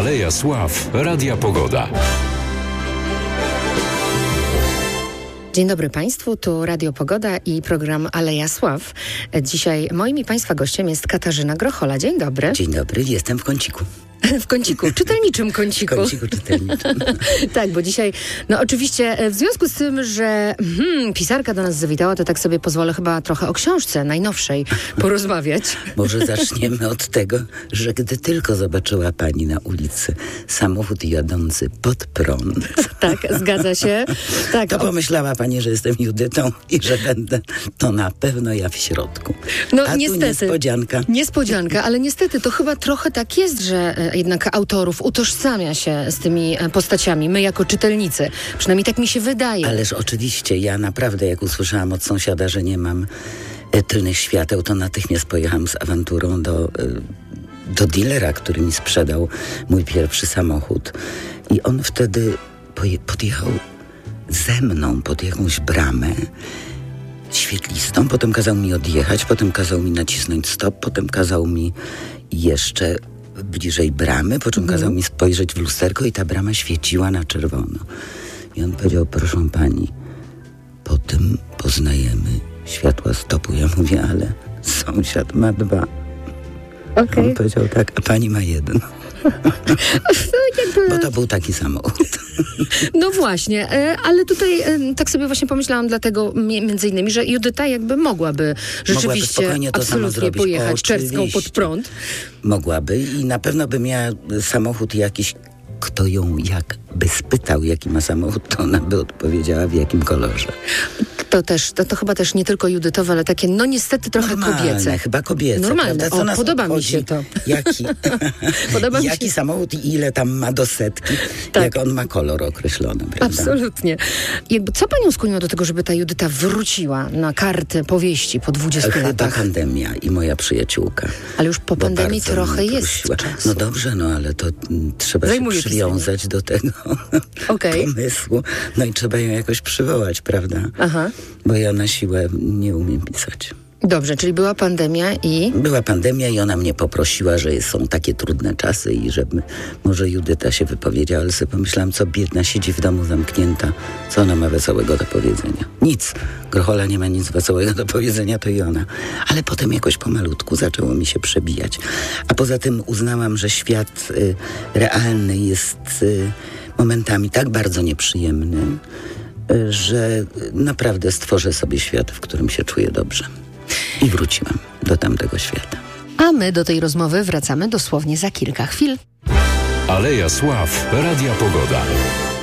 Aleja Sław, Radia Pogoda. Dzień dobry Państwu, tu Radio Pogoda i program Aleja Sław. Dzisiaj moim i Państwa gościem jest Katarzyna Grochola. Dzień dobry. Dzień dobry, jestem w kąciku. W kąciku, czytelniczym kąciku. W kąciku czytelniczym. Tak, bo dzisiaj, no oczywiście w związku z tym, że pisarka do nas zawitała, to tak sobie pozwolę chyba trochę o książce najnowszej porozmawiać. Może zaczniemy od tego, że gdy tylko zobaczyła pani na ulicy samochód jadący pod prąd. Tak, zgadza się. Tak, to pomyślała pani, że jestem Judytą i że będę to na pewno ja w środku. No a niestety. Tu niespodzianka. Niespodzianka, ale niestety to chyba trochę tak jest, że jednak autorów utożsamia się z tymi postaciami, my jako czytelnicy. Przynajmniej tak mi się wydaje. Ależ oczywiście, ja naprawdę jak usłyszałam od sąsiada, że nie mam tylnych świateł, to natychmiast pojechałam z awanturą do dealera, który mi sprzedał mój pierwszy samochód. I on wtedy podjechał ze mną pod jakąś bramę świetlistą, potem kazał mi odjechać, potem kazał mi nacisnąć stop, potem kazał mi jeszcze bliżej bramy, po czym kazał mi spojrzeć w lusterko i ta brama świeciła na czerwono. I on powiedział, proszę pani, po tym poznajemy światła stopu. Ja mówię, ale sąsiad ma 2. Okay. On powiedział tak, a pani ma 1. Bo to był taki samochód. No właśnie, ale tutaj tak sobie właśnie pomyślałam dlatego między innymi, że Judyta jakby mogłaby rzeczywiście absolutnie pojechać Czerską pod prąd. Mogłaby i na pewno by miała samochód jakiś, kto ją jakby spytał, jaki ma samochód, to ona by odpowiedziała w jakim kolorze. To chyba też nie tylko judytowe, ale takie, no niestety trochę kobiece. Chyba kobiece. Normalne, podoba mi się to. Jaki samochód i ile tam ma do setki, tak. Jak on ma kolor określony, prawda? Absolutnie. Jakby co panią skłoniło do tego, żeby ta Judyta wróciła na karty powieści po 20 latach? Chyba pandemia i moja przyjaciółka. Ale już po pandemii trochę jest czasu. No dobrze, no ale to trzeba się przywiązać do tego pomysłu. No i trzeba ją jakoś przywołać, prawda? Aha. Bo ja na siłę nie umiem pisać. Dobrze, czyli była pandemia i... Była pandemia i ona mnie poprosiła, że są takie trudne czasy i żeby może Judyta się wypowiedziała, ale sobie pomyślałam, co biedna siedzi w domu zamknięta, co ona ma wesołego do powiedzenia. Nic. Grochola nie ma nic wesołego do powiedzenia, to i ona. Ale potem jakoś pomalutku zaczęło mi się przebijać. A poza tym uznałam, że świat realny jest momentami tak bardzo nieprzyjemny, że naprawdę stworzę sobie świat, w którym się czuję dobrze. I wróciłam do tamtego świata. A my do tej rozmowy wracamy dosłownie za kilka chwil. Aleja Sław, Radia Pogoda.